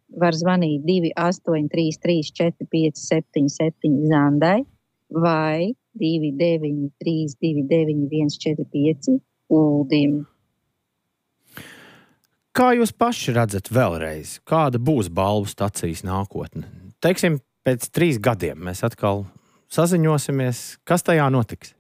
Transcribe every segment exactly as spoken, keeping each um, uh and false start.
var zvanīt divi astoņi trīs trīs četri pieci septiņi septiņi Zandai vai divi deviņi trīs divi deviņi viens četri pieci Uldim. Kā jūs paši redzat vēlreiz, kāda būs balvu stacijas nākotne? Teiksim, pēc trīs gadiem mēs atkal saziņosimies. Kas tajā notiks?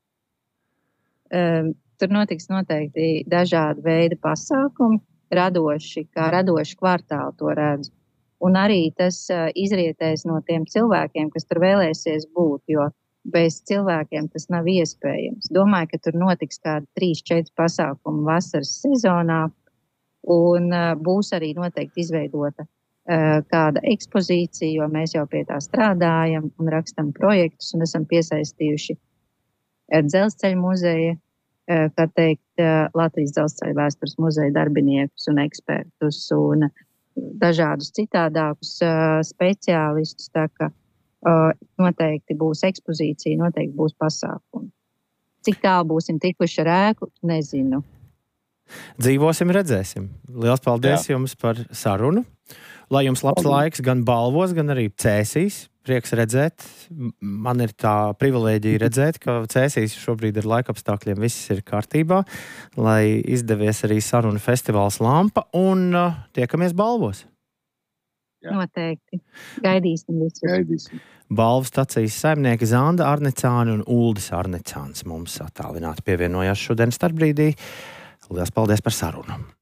Um, tur notiks noteikti dažādi veidi pasākumi, radoši, kā radoši kvartāli to redzu. Un arī tas uh, izrietēs no tiem cilvēkiem, kas tur vēlēsies būt, jo bez cilvēkiem tas nav iespējams. Domāju, ka tur notiks kādi trīs, četri pasākumi vasaras sezonā, un uh, būs arī noteikti izveidota uh, kāda ekspozīcija, jo mēs jau pie tā strādājam un rakstam projektus un esam piesaistījuši uh, Dzelzceļa muzeja, uh, kā teikt, uh, Latvijas Dzelzceļa vēstures muzeja darbiniekus un ekspertus un dažādus citādākus uh, speciālistus, tā ka uh, noteikti būs ekspozīcija, noteikti būs pasākumi. Cik tālu būsim tikuši ar ēku, nezinu. Dzīvosim, redzēsim. Liels paldies Jā. Jums par sarunu. Lai jums labs paldies. Laiks gan balvos, gan arī Cēsīs. Prieks redzēt. Man ir tā privilēģija redzēt, ka Cēsīs šobrīd ar laikapstākļiem viss ir kārtībā, lai izdevies arī sarunu festivāls Lampa un uh, tiekamies balvos. Jā. Noteikti. Gaidīsim visu. Gaidīsim. Balvu stacijas saimnieki Zanda Arnicāni un Uldis Arnicāns mums attālināti pievienojās šodien starpbrīdī. Liels paldies par sarunu.